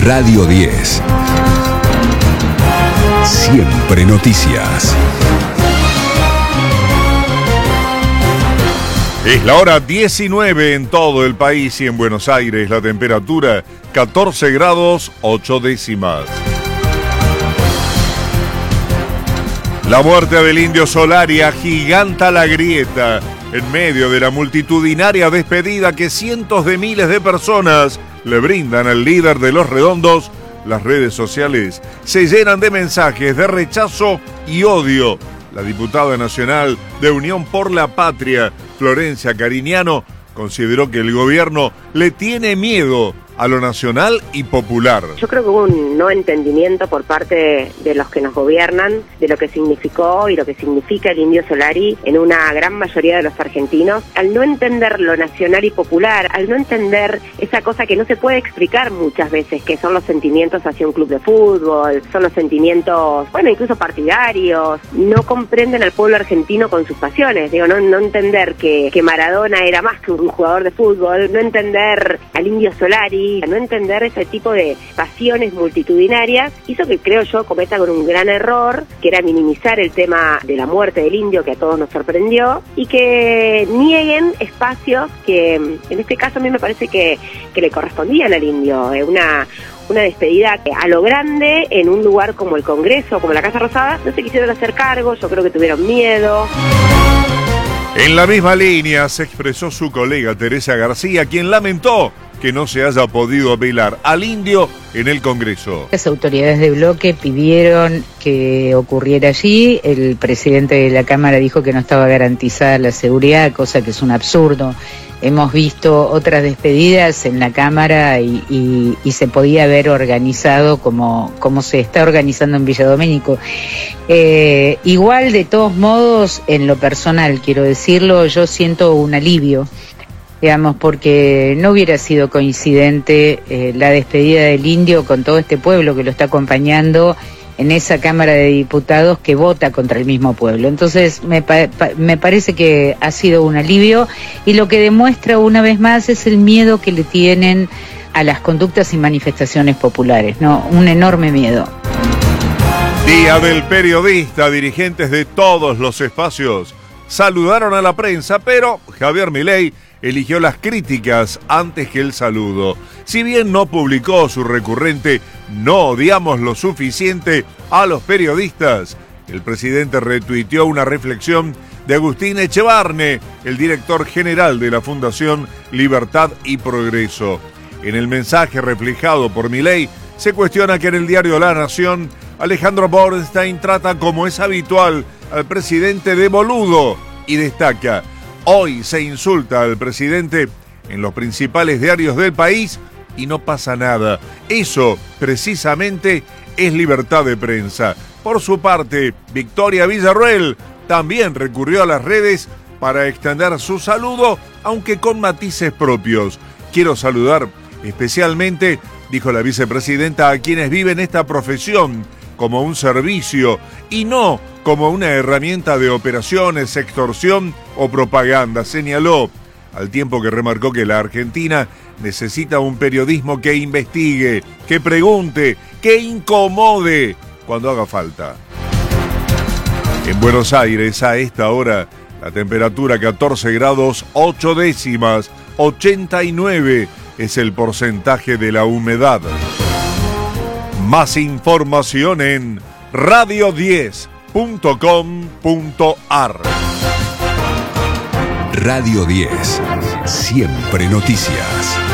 Radio 10. Siempre noticias. Es la hora 19 en todo el país y en Buenos Aires la temperatura 14 grados 8 décimas. La muerte del Indio Solari agiganta la grieta en medio de la multitudinaria despedida que cientos de miles de personas le brindan al líder de Los Redondos. Las redes sociales se llenan de mensajes de rechazo y odio. La diputada nacional de Unión por la Patria, Florencia Cariñano, consideró que el gobierno le tiene miedo a lo nacional y popular. Yo creo que hubo un no entendimiento por parte de los que nos gobiernan de lo que significó y lo que significa el Indio Solari en una gran mayoría de los argentinos, al no entender lo nacional y popular, al no entender esa cosa que no se puede explicar muchas veces, que son los sentimientos hacia un club de fútbol, son los sentimientos, bueno, incluso partidarios. No comprenden al pueblo argentino con sus pasiones, no entender que Maradona era más que un jugador de fútbol, no entender al Indio Solari, no entender ese tipo de pasiones multitudinarias, hizo que, creo yo, cometa con un gran error, que era minimizar el tema de la muerte del indio, que a todos nos sorprendió, y que nieguen espacios que, en este caso, a mí me parece que le correspondían al indio. Una despedida a lo grande en un lugar como el Congreso, como la Casa Rosada, no se quisieron hacer cargo, yo creo que tuvieron miedo. En la misma línea se expresó su colega Teresa García, quien lamentó que no se haya podido velar al indio en el Congreso. Las autoridades de bloque pidieron que ocurriera allí. El presidente de la Cámara dijo que no estaba garantizada la seguridad, cosa que es un absurdo. Hemos visto otras despedidas en la Cámara y se podía haber organizado como se está organizando en Villa Domínico. Igual, de todos modos, en lo personal, quiero decirlo, yo siento un alivio, digamos, porque no hubiera sido coincidente la despedida del indio con todo este pueblo que lo está acompañando en esa Cámara de Diputados que vota contra el mismo pueblo. Entonces me parece que ha sido un alivio, y lo que demuestra una vez más es el miedo que le tienen a las conductas y manifestaciones populares, ¿no? Un enorme miedo. Día del Periodista. Dirigentes de todos los espacios saludaron a la prensa, pero Javier Milei eligió las críticas antes que el saludo. Si bien no publicó su recurrente "no odiamos lo suficiente a los periodistas", el presidente retuiteó una reflexión de Agustín Echevarne, el director general de la Fundación Libertad y Progreso. En el mensaje reflejado por Milei se cuestiona que en el diario La Nación Alejandro Bornstein trata, como es habitual, al presidente de boludo y destaca: hoy se insulta al presidente en los principales diarios del país y no pasa nada. Eso, precisamente, es libertad de prensa. Por su parte, Victoria Villarroel también recurrió a las redes para extender su saludo, aunque con matices propios. Quiero saludar especialmente, dijo la vicepresidenta, a quienes viven esta profesión como un servicio y no como una herramienta de operaciones, extorsión o propaganda, señaló, al tiempo que remarcó que la Argentina necesita un periodismo que investigue, que pregunte, que incomode cuando haga falta. En Buenos Aires, a esta hora, la temperatura 14 grados 8 décimas, 89 es el porcentaje de la humedad. Más información en radio10.com.ar. Radio 10. Siempre noticias.